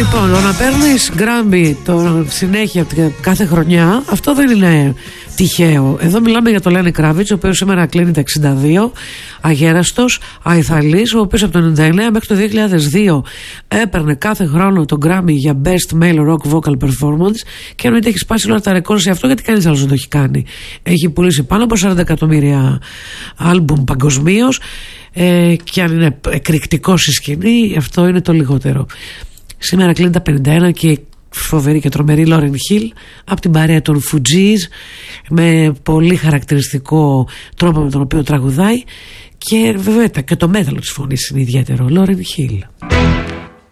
Λοιπόν, να παίρνεις Grammy συνέχεια κάθε χρονιά, αυτό δεν είναι τυχαίο. Εδώ μιλάμε για τον Lenny Kravitz, ο οποίος σήμερα κλείνει τα 62, αγέραστος, αϊθαλής, ο οποίος από το 99 μέχρι το 2002 έπαιρνε κάθε χρόνο τον Grammy για Best Male Rock Vocal Performance, και εννοείται έχει σπάσει όλα τα ρεκόρ σε αυτό, γιατί κανείς άλλος δεν το έχει κάνει. Έχει πουλήσει πάνω από 40 εκατομμύρια άλμπουμ παγκοσμίως, και αν είναι εκρηκτικό στη σκηνή, αυτό είναι το λιγότερο. Σήμερα κλείνει τα 51 και φοβερή και τρομερή Lauryn Hill από την παρέα των Fugees, με πολύ χαρακτηριστικό τρόπο με τον οποίο τραγουδάει, και βέβαια και το μέταλλο της φωνής είναι ιδιαίτερο. Lauryn Hill.